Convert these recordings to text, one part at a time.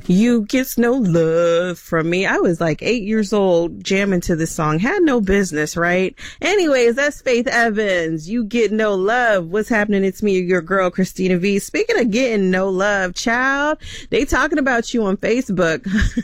You Get No Love from Me. I was like 8 years old jamming to this song. Had no business, right? Anyways, that's Faith Evans. You Get No Love. What's happening? It's me, your girl, Christina V. Speaking of getting no love, child, they talking about you on Facebook.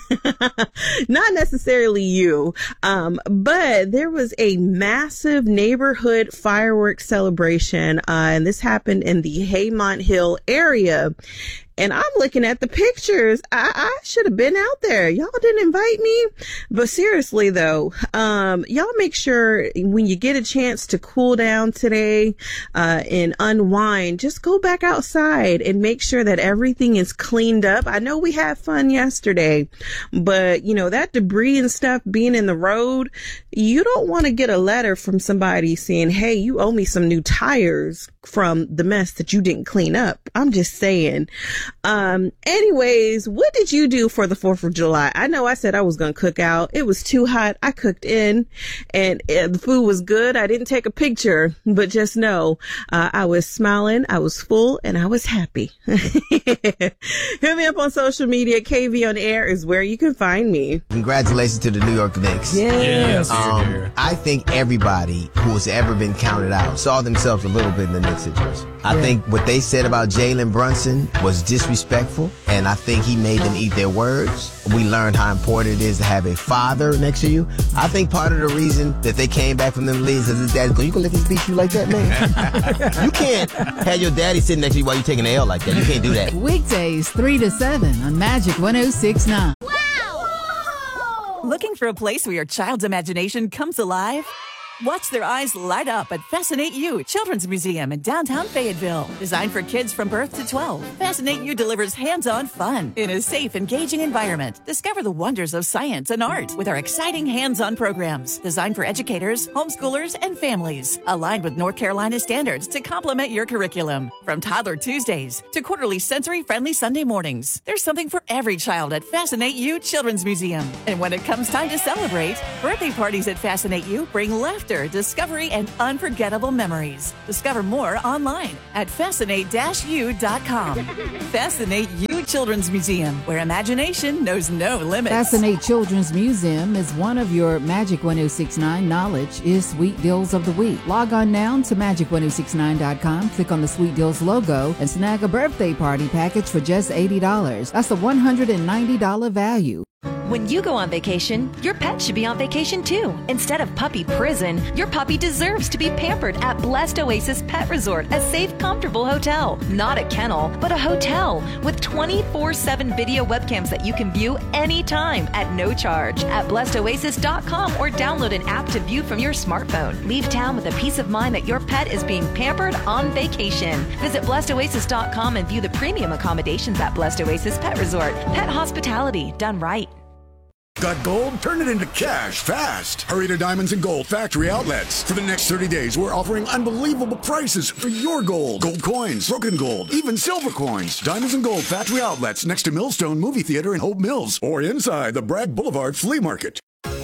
Not necessarily you. But there was a massive neighborhood fireworks celebration. And this happened in the Haymont Hill area. And I'm looking at the pictures. I should have been out there. Y'all didn't invite me. But seriously, though, y'all make sure when you get a chance to cool down today and unwind, just go back outside and make sure that everything is cleaned up. I know we had fun yesterday, but, you know, that debris and stuff being in the road, you don't want to get a letter from somebody saying, hey, you owe me some new tires from the mess that you didn't clean up. I'm just saying. Anyways, what did you do for the 4th of July? I know I said I was going to cook out. It was too hot. I cooked in and the food was good. I didn't take a picture, but just know, I was smiling, I was full, and I was happy. Hit me up on social media. KV on Air is where you can find me. Congratulations to the New York Knicks. Yes. I think everybody who has ever been counted out saw themselves a little bit in the Knicks situation. I think what they said about Jalen Brunson was disrespectful, and I think he made them eat their words. We learned how important it is to have a father next to you. I think part of the reason that they came back from them leagues is his dad's going, you can let him beat you like that, man? You can't have your daddy sitting next to you while you're taking an L like that. You can't do that. Weekdays 3 to 7 on Magic 106.9. Wow! Looking for a place where your child's imagination comes alive? Watch their eyes light up at Fascinate You Children's Museum in downtown Fayetteville. Designed for kids from birth to 12, Fascinate You delivers hands-on fun in a safe, engaging environment. Discover the wonders of science and art with our exciting hands-on programs. Designed for educators, homeschoolers, and families. Aligned with North Carolina standards to complement your curriculum. From Toddler Tuesdays to quarterly sensory-friendly Sunday mornings. There's something for every child at Fascinate You Children's Museum. And when it comes time to celebrate, birthday parties at Fascinate You bring laughter, discovery, and unforgettable memories. Discover more online at fascinate-u.com. Fascinate You Children's Museum, where imagination knows no limits. Fascinate Children's Museum is one of your Magic 106.9 Knowledge is Sweet Deals of the Week. Log on now to magic1069.com, click on the Sweet Deals logo, and snag a birthday party package for just $80. That's a $190 value. When you go on vacation, your pet should be on vacation too. Instead of puppy prison, your puppy deserves to be pampered at Blessed Oasis Pet Resort, a safe, comfortable hotel. Not a kennel, but a hotel with 24/7 video webcams that you can view anytime at no charge at blessedoasis.com or download an app to view from your smartphone. Leave town with a peace of mind that your pet is being pampered on vacation. Visit blessedoasis.com and view the premium accommodations at Blessed Oasis Pet Resort. Pet hospitality done right. Got gold? Turn it into cash fast. Hurry to Diamonds and Gold Factory Outlets. For the next 30 days, we're offering unbelievable prices for your gold. Gold coins, broken gold, even silver coins. Diamonds and Gold Factory Outlets next to Millstone Movie Theater in Hope Mills or inside the Bragg Boulevard Flea Market.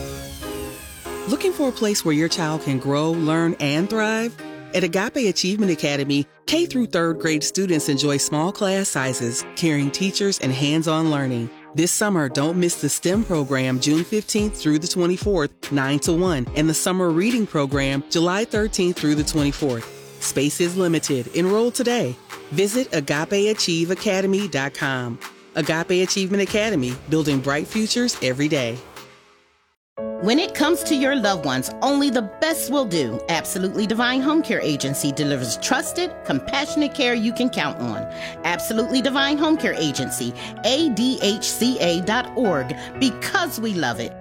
Looking for a place where your child can grow, learn, and thrive? At Agape Achievement Academy, K through 3rd grade students enjoy small class sizes, caring teachers, and hands-on learning. This summer, don't miss the STEM program June 15th through the 24th, 9 to 1, and the summer reading program July 13th through the 24th. Space is limited. Enroll today. Visit AgapeAchieveAcademy.com. Agape Achievement Academy, building bright futures every day. When it comes to your loved ones, only the best will do. Absolutely Divine Home Care Agency delivers trusted, compassionate care you can count on. Absolutely Divine Home Care Agency, ADHCA.org, because we love it.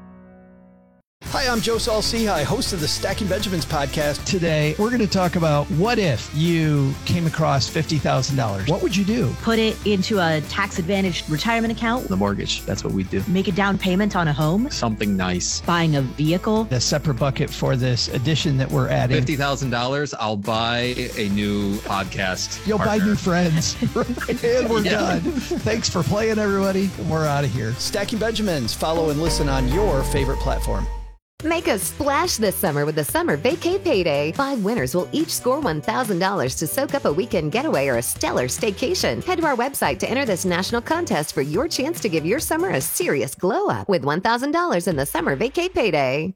Hi, I'm Joe Saul-Sehy, host of the Stacking Benjamins podcast. Today, we're going to talk about what if you came across $50,000? What would you do? Put it into a tax-advantaged retirement account. The mortgage, that's what we do. Make a down payment on a home. Something nice. Buying a vehicle. A separate bucket for this addition that we're adding. $50,000, I'll buy a new podcast You'll partner. buy new friends. And we're done. Thanks for playing, everybody. We're out of here. Stacking Benjamins. Follow and listen on your favorite platform. Make a splash this summer with the Summer Vacay Payday. 5 winners will each score $1,000 to soak up a weekend getaway or a stellar staycation. Head to our website to enter this national contest for your chance to give your summer a serious glow up with $1,000 in the Summer Vacay Payday.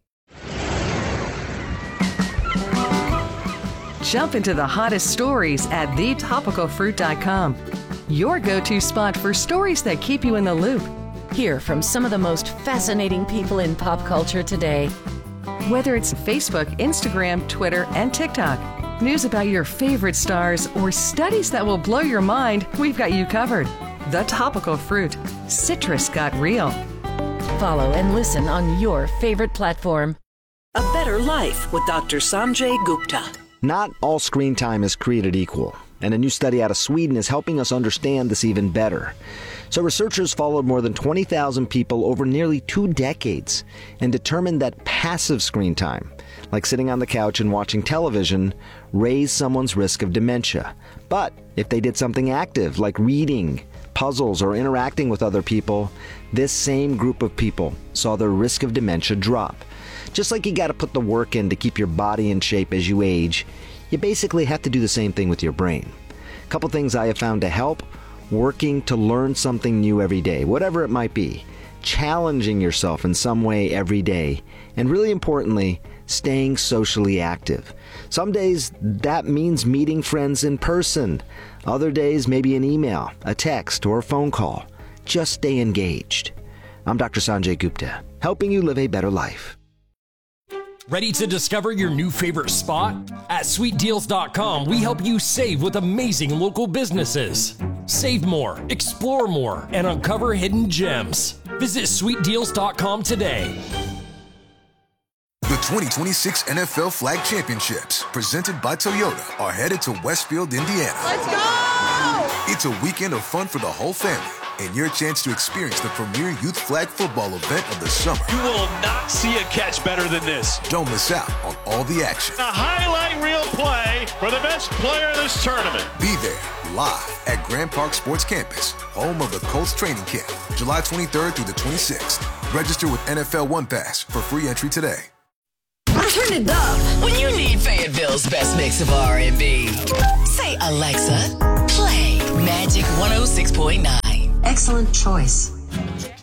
Jump into the hottest stories at thetopicalfruit.com. Your go-to spot for stories that keep you in the loop. Hear from some of the most fascinating people in pop culture today. Whether it's Facebook, Instagram, Twitter, and TikTok, news about your favorite stars, or studies that will blow your mind, we've got you covered. The Topical Fruit. Citrus got real. Follow and listen on your favorite platform. A Better Life with Dr. Sanjay Gupta. Not all screen time is created equal, and a new study out of Sweden is helping us understand this even better. So researchers followed more than 20,000 people over nearly 2 decades and determined that passive screen time, like sitting on the couch and watching television, raised someone's risk of dementia. But if they did something active, like reading, puzzles, or interacting with other people, this same group of people saw their risk of dementia drop. Just like you got to put the work in to keep your body in shape as you age, you basically have to do the same thing with your brain. A couple things I have found to help: working to learn something new every day, whatever it might be, challenging yourself in some way every day, and really importantly, staying socially active. Some days that means meeting friends in person. Other days, maybe an email, a text, or a phone call. Just stay engaged. I'm Dr. Sanjay Gupta, helping you live a better life. Ready to discover your new favorite spot? At sweetdeals.com, we help you save with amazing local businesses. Save more, explore more, and uncover hidden gems. Visit sweetdeals.com today. The 2026 NFL Flag Championships, presented by Toyota, are headed to Westfield, Indiana. Let's go! It's a weekend of fun for the whole family, and your chance to experience the premier youth flag football event of the summer. You will not see a catch better than this. Don't miss out on all the action. A highlight reel play for the best player in this tournament. Be there, live at Grand Park Sports Campus, home of the Colts training camp, July 23rd through the 26th. Register with NFL One Pass for free entry today. Turn it up when you need Fayetteville's best mix of R&B. Say, Alexa, play Magic 106.9. Excellent choice.